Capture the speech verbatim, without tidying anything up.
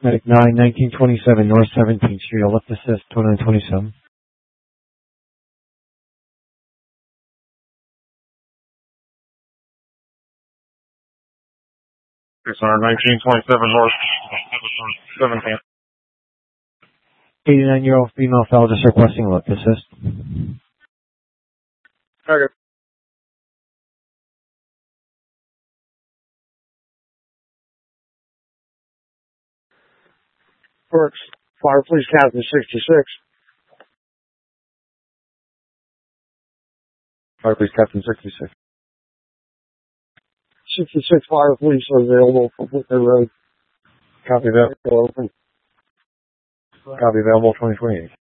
Medic nine, nineteen twenty-seven North seventeenth Street, I'll lift assist, twenty-nine twenty-seven. six hundred nineteen twenty-seven North seventeenth. eighty-nine-year-old female fellow just requesting lift assist. Okay. Works. Fire Police Captain sixty-six. Fire Police Captain sixty-six. sixty-six Fire Police are available for Whitney Road. Copy that. Open. Copy available twenty twenty-eight.